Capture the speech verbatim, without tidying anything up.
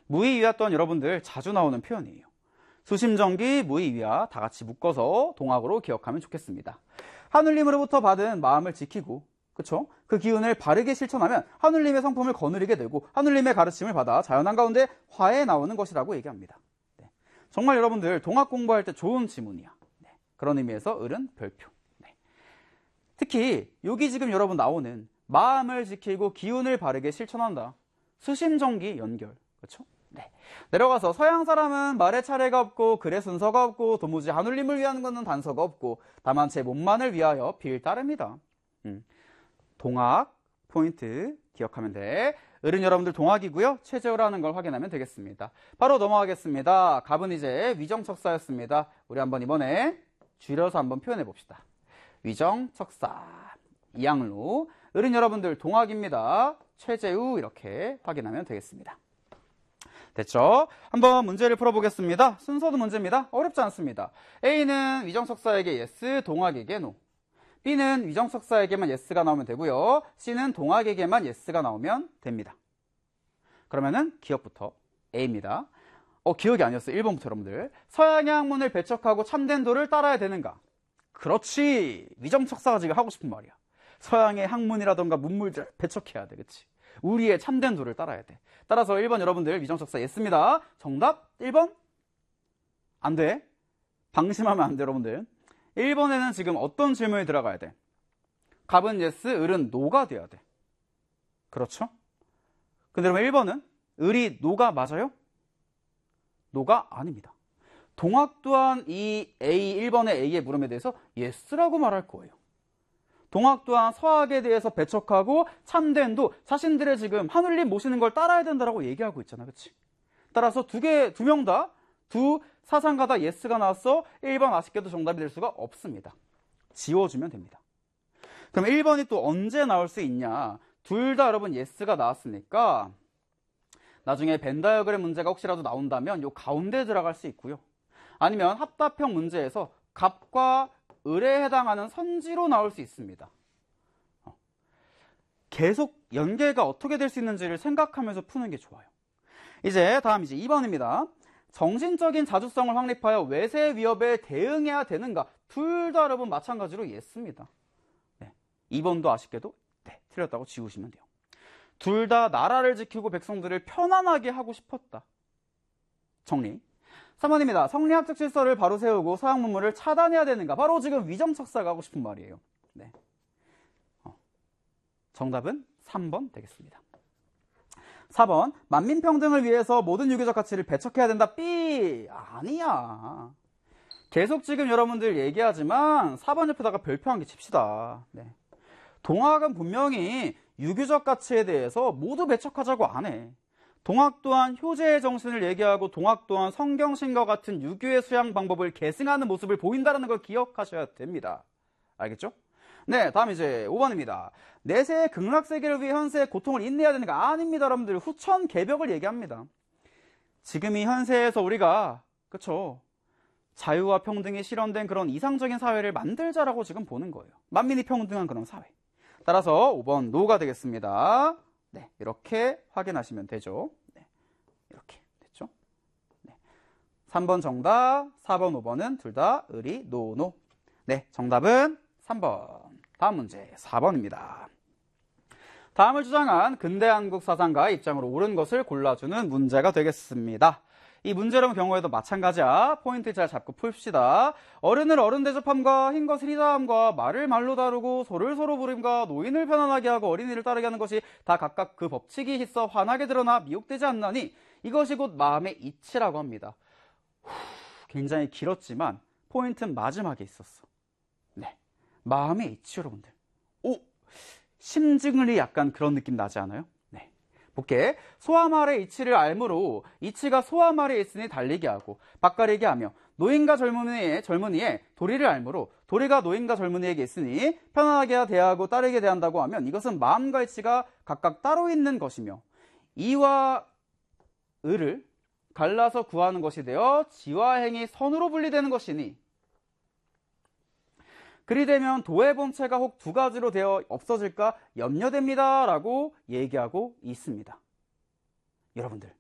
무의위화 또한 여러분들 자주 나오는 표현이에요. 수심정기, 무의위화 다 같이 묶어서 동학으로 기억하면 좋겠습니다. 하늘님으로부터 받은 마음을 지키고, 그쵸? 그 기운을 바르게 실천하면 하늘님의 성품을 거느리게 되고 하늘님의 가르침을 받아 자연한 가운데 화해 나오는 것이라고 얘기합니다. 네. 정말 여러분들 동학 공부할 때 좋은 지문이야. 네. 그런 의미에서 을은 별표. 네. 특히 여기 지금 여러분 나오는 마음을 지키고 기운을 바르게 실천한다. 수심정기 연결. 그렇죠? 네. 내려가서 서양 사람은 말의 차례가 없고 글의 순서가 없고 도무지 하늘님을 위한 것은 단서가 없고 다만 제 몸만을 위하여 빌 따릅니다. 음. 동학 포인트 기억하면 돼. 을은 여러분들 동학이고요. 최저라는 걸 확인하면 되겠습니다. 바로 넘어가겠습니다. 갑은 이제 위정척사였습니다. 우리 한번 이번에 줄여서 한번 표현해 봅시다. 위정척사 이양로. 을은 여러분들 동학입니다. 최재우 이렇게 확인하면 되겠습니다. 됐죠? 한번 문제를 풀어보겠습니다. 순서도 문제입니다. 어렵지 않습니다. A는 위정척사에게 yes, 동학에게 no. B는 위정척사에게만 yes가 나오면 되고요. C는 동학에게만 yes가 나오면 됩니다. 그러면은 기억부터 A입니다. 어, 기억이 아니었어요. 일 번부터 여러분들. 서양의 학문을 배척하고 참된 도를 따라야 되는가? 그렇지. 위정척사가 지금 하고 싶은 말이야. 서양의 학문이라던가 문물들 배척해야 돼. 그치? 우리의 참된 도를 따라야 돼. 따라서 일 번 여러분들 위정척사 yes입니다. 정답 일 번? 안 돼. 방심하면 안 돼, 여러분들. 일 번에는 지금 어떤 질문이 들어가야 돼? 갑은 yes, 을은 no가 돼야 돼. 그렇죠? 근데 여러분 일 번은 을이 no가 맞아요? no가 아닙니다. 동학 또한 이 A, 일 번의 A의 물음에 대해서 yes라고 말할 거예요. 동학 또한 서학에 대해서 배척하고 참된 도, 자신들의 지금 하늘님 모시는 걸 따라야 된다라고 얘기하고 있잖아. 그치? 따라서 두 개, 두 명 다, 두 사상가 다 yes가 나왔어. 일 번 아쉽게도 정답이 될 수가 없습니다. 지워주면 됩니다. 그럼 일 번이 또 언제 나올 수 있냐? 둘 다 여러분 yes가 나왔으니까 나중에 벤 다이어그램 문제가 혹시라도 나온다면 요 가운데 들어갈 수 있고요. 아니면 합답형 문제에서 갑과 을에 해당하는 선지로 나올 수 있습니다. 어. 계속 연계가 어떻게 될 수 있는지를 생각하면서 푸는 게 좋아요. 이제 다음 이제 이 번입니다. 정신적인 자주성을 확립하여 외세 위협에 대응해야 되는가? 둘 다 여러분 마찬가지로 yes입니다. 네. 이 번도 아쉽게도 네, 틀렸다고 지우시면 돼요. 둘 다 나라를 지키고 백성들을 편안하게 하고 싶었다. 정리. 삼 번입니다. 성리학적 질서를 바로 세우고 서양 문물을 차단해야 되는가? 바로 지금 위정척사가 하고 싶은 말이에요. 네. 어. 정답은 삼 번 되겠습니다. 사 번. 만민평등을 위해서 모든 유교적 가치를 배척해야 된다. B. 아니야. 계속 지금 여러분들 얘기하지만 사 번 옆에다가 별표 한 개 칩시다. 네. 동학은 분명히 유교적 가치에 대해서 모두 배척하자고 안 해. 동학 또한 효제의 정신을 얘기하고 동학 또한 성경신과 같은 유교의 수양 방법을 계승하는 모습을 보인다는 걸 기억하셔야 됩니다. 알겠죠? 네, 다음 이제 오 번입니다. 내세의 극락세계를 위해 현세의 고통을 인내해야 되는가? 아닙니다, 여러분들. 후천 개벽을 얘기합니다. 지금 이 현세에서 우리가, 그쵸? 자유와 평등이 실현된 그런 이상적인 사회를 만들자라고 지금 보는 거예요. 만민이 평등한 그런 사회. 따라서 오 번 노가 되겠습니다. 네, 이렇게 확인하시면 되죠. 네, 이렇게 됐죠. 네. 삼 번 정답, 사 번, 오 번은 둘 다 을이 노, 노. 네, 정답은 삼 번. 다음 문제 사 번입니다. 다음을 주장한 근대 한국 사상가의 입장으로 옳은 것을 골라주는 문제가 되겠습니다. 이 문제로는 경우에도 마찬가지야. 포인트 잘 잡고 풉시다. 어른을 어른 대접함과 흰 것을 희다함과 말을 말로 다루고 소를 소로 부림과 노인을 편안하게 하고 어린이를 따르게 하는 것이 다 각각 그 법칙이 있어 환하게 드러나 미혹되지 않나니 이것이 곧 마음의 이치라고 합니다. 후, 굉장히 길었지만 포인트는 마지막에 있었어. 네, 마음의 이치 여러분들. 오, 심증을이 약간 그런 느낌 나지 않아요? 볼게. 소아말의 이치를 알므로 이치가 소아말에 있으니 달리게 하고 밭가리게 하며 노인과 젊은이의 젊은이의 도리를 알므로 도리가 노인과 젊은이에게 있으니 편안하게 대하고 따르게 대한다고 하면 이것은 마음과 이치가 각각 따로 있는 것이며 이와 을을 갈라서 구하는 것이 되어 지와 행이 선으로 분리되는 것이니 그리 되면 도의 본체가 혹 두 가지로 되어 없어질까 염려됩니다 라고 얘기하고 있습니다. 여러분들,